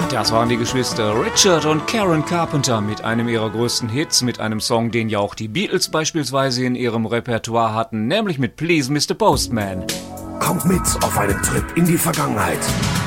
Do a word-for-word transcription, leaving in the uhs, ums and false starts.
Das waren die Geschwister Richard und Karen Carpenter mit einem ihrer größten Hits, mit einem Song, den ja auch die Beatles beispielsweise in ihrem Repertoire hatten, nämlich mit Please Mister Postman. Kommt mit auf einen Trip in die Vergangenheit.